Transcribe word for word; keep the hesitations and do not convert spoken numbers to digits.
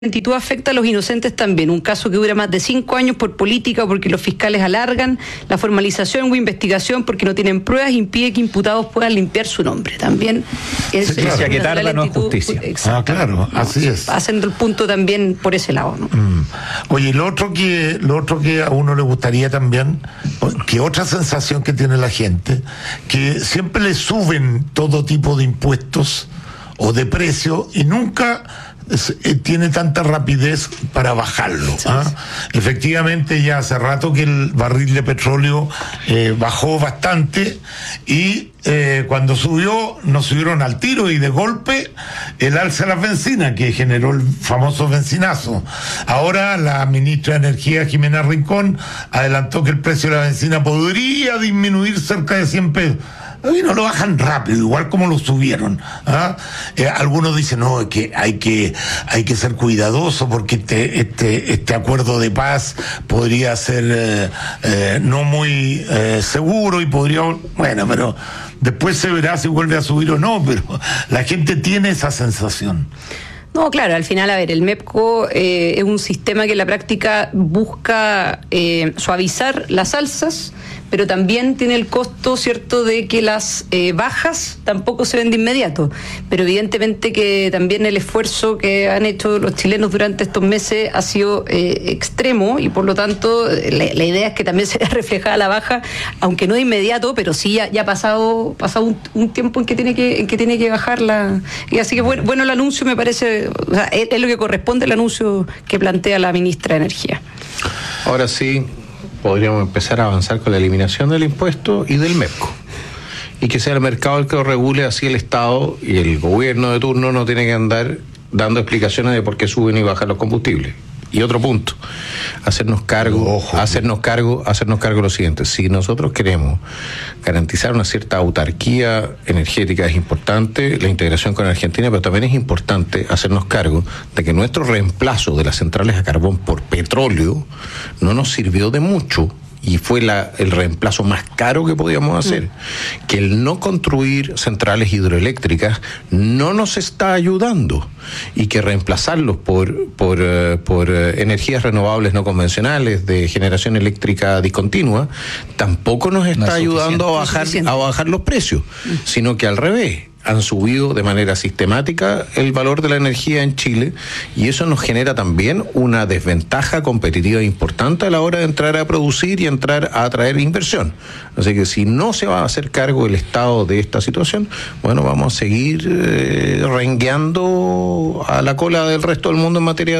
lentitud afecta a los inocentes también. Un caso que dura más de cinco años por política o porque los fiscales alargan la formalización o investigación porque no tienen pruebas impide que imputados puedan limpiar su nombre. También es, sí, es que tarda no es justicia. Ah, claro, así es. Haciendo el punto también por ese lado, ¿no? Mm. Oye, lo otro que lo otro que a uno le gustaría también, que otra sensación que tiene la gente, que siempre le suben todo tipo de impuestos o de precio y nunca Es, eh, tiene tanta rapidez para bajarlo. Sí, ¿ah? Sí. Efectivamente, ya hace rato que el barril de petróleo eh, bajó bastante y eh, cuando subió, nos subieron al tiro y de golpe el alza de la bencina que generó el famoso bencinazo. Ahora la ministra de Energía, Jimena Rincón, adelantó que el precio de la bencina podría disminuir cerca de cien pesos. Y no lo bajan rápido, igual como lo subieron. ¿Ah? Eh, algunos dicen, no, que hay que hay que ser cuidadoso porque este este este acuerdo de paz podría ser eh, eh, no muy eh, seguro y podría, bueno, pero después se verá si vuelve a subir o no, pero la gente tiene esa sensación. No, claro, al final, a ver, el MEPCO eh, es un sistema que en la práctica busca eh, suavizar las alzas, pero también tiene el costo, ¿cierto?, de que las eh, bajas tampoco se ven de inmediato. Pero evidentemente que también el esfuerzo que han hecho los chilenos durante estos meses ha sido eh, extremo y por lo tanto la, la idea es que también se vea reflejada la baja, aunque no de inmediato, pero sí ya, ya ha pasado, pasado un, un tiempo en que tiene que en que tiene que bajar la... Y así que bueno, bueno el anuncio me parece, o sea, es, es lo que corresponde al anuncio que plantea la ministra de Energía. Ahora sí podríamos empezar a avanzar con la eliminación del impuesto y del MEPCO. Y que sea el mercado el que lo regule, así el Estado y el gobierno de turno no tiene que andar dando explicaciones de por qué suben y bajan los combustibles. Y otro punto, hacernos cargo, Ojo, hacernos cargo, hacernos cargo de lo siguiente. Si nosotros queremos garantizar una cierta autarquía energética, es importante la integración con Argentina, pero también es importante hacernos cargo de que nuestro reemplazo de las centrales a carbón por petróleo no nos sirvió de mucho. Y fue la, el reemplazo más caro que podíamos hacer. Mm. Que el no construir centrales hidroeléctricas no nos está ayudando. Y que reemplazarlos por, por, uh, por uh, energías renovables no convencionales de generación eléctrica discontinua tampoco nos está no ayudando a bajar, a bajar los precios. Mm. Sino que al revés. Han subido de manera sistemática el valor de la energía en Chile y eso nos genera también una desventaja competitiva importante a la hora de entrar a producir y entrar a atraer inversión. Así que si no se va a hacer cargo el Estado de esta situación, bueno, vamos a seguir eh, rengueando a la cola del resto del mundo en materia